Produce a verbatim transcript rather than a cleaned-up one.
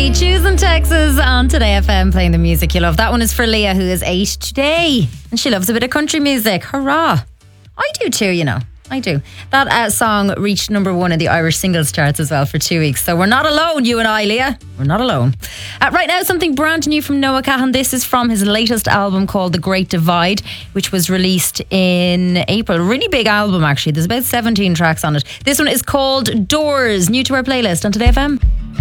Lee, choosing Texas on Today F M, playing the music you love. That one is for Leah, who is eight today, and she loves a bit of country music. Hurrah! I do too, you know. I do. That uh, song reached number one in the Irish singles charts as well for two weeks. So we're not alone, you and I, Leah. We're not alone. Uh, right now, something brand new from Noah Kahan. This is from his latest album called The Great Divide, which was released in April. Really big album, actually. There's about seventeen tracks on it. This one is called Doors, new to our playlist on Today F M.